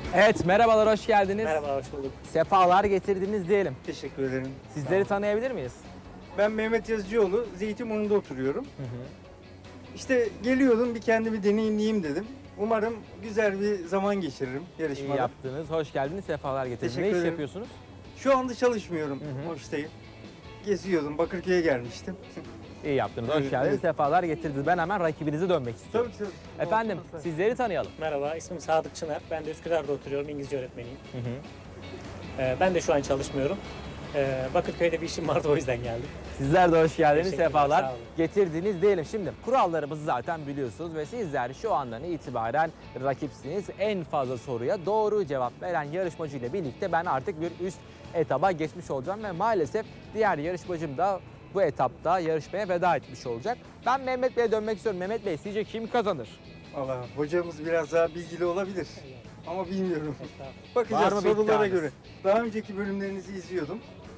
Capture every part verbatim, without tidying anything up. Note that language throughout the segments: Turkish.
Evet, merhabalar, hoş geldiniz. Merhaba, hoş bulduk. Sefalar getirdiniz diyelim. Teşekkür ederim. Sizleri tanıyabilir miyiz? Ben Mehmet Yazıcıoğlu, Zeytinburnu'nda oturuyorum. Hı hı. İşte geliyordum, bir kendimi deneyimleyeyim dedim. Umarım güzel bir zaman geçiririm İyi yarışmada. yaptınız, hoş geldiniz, sefalar getirdiniz. Teşekkür Ne iş ederim. yapıyorsunuz? Şu anda çalışmıyorum, Hı hı. Hoş'tayım. Geziyordum, Bakırköy'e gelmiştim. İyi yaptınız, hoş Evet, geldiniz, evet. sefalar getirdiniz. Ben hemen rakibinize dönmek istiyorum. Tabii tabii. Efendim, sizleri tanıyalım. Merhaba, ismim Sadık Çınar. Ben de Üsküdar'da oturuyorum, İngilizce öğretmeniyim. Hı hı. Ee, ben de şu an çalışmıyorum. Ee, Bakırköy'de bir işim vardı, o yüzden geldim. Sizler de hoş geldiniz, Teşekkürler, sefalar sağ olun. getirdiniz diyelim. Şimdi kurallarımızı zaten biliyorsunuz ve sizler şu andan itibaren rakipsiniz. En fazla soruya doğru cevap veren yarışmacı ile birlikte ben artık bir üst etaba geçmiş olacağım ve maalesef diğer yarışmacım da bu etapta yarışmaya veda etmiş olacak. Ben Mehmet Bey'e dönmek istiyorum. Mehmet Bey, sizce kim kazanır? Allah, hocamız biraz daha bilgili olabilir. Ama bilmiyorum. Estağfurullah. Bakacağız Var mı bir sorulara iddianız? göre. Daha önceki bölümlerinizi izliyordum.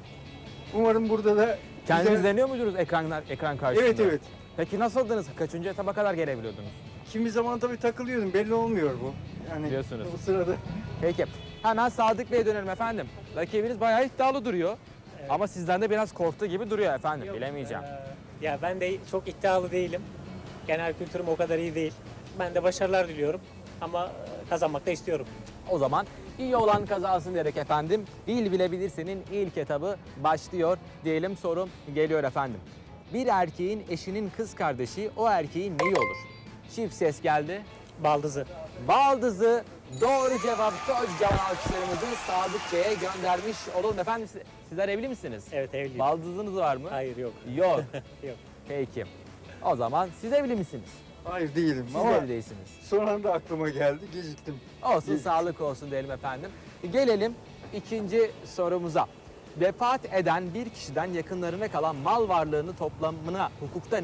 Umarım burada da Kendiniz güzel... deniyor muydunuz ekranlar, ekran karşısında? Evet evet. Peki nasıldınız? Kaçıncı etaba kadar gelebiliyordunuz? Kimi zaman tabii takılıyordum, belli olmuyor bu. Yani Diyorsunuz. bu sırada. Peki. Hemen Sadık Bey'e dönelim efendim. Rakibiniz bayağı iddialı duruyor. Evet. Ama sizden de biraz korktu gibi duruyor efendim. Yok, Bilemeyeceğim. ee, ya ben de çok iddialı değilim. Genel kültürüm o kadar iyi değil. Ben de başarılar diliyorum. Ama e, kazanmak da istiyorum. O zaman iyi olan kazansın diyerek efendim. Dil bilebilirsenin ilk etabı başlıyor. Diyelim sorum geliyor efendim. Bir erkeğin eşinin kız kardeşi o erkeğin neyi olur? Çift ses geldi. Baldızı. Baldızı doğru cevap. Kocaman alkışlarımızı Sadık Bey'e göndermiş olalım. Efendim siz- sizler evli misiniz? Evet, evliyim. Baldızınız var mı? Hayır, yok. Yok. Yok. Peki. O zaman siz evli misiniz? Hayır değilim Siz ama evli değilsiniz. son anda aklıma geldi, geciktim. Olsun, İyi. sağlık olsun diyelim efendim. Gelelim ikinci sorumuza. Vefat eden bir kişiden yakınlarına kalan mal varlığını toplamına hukukta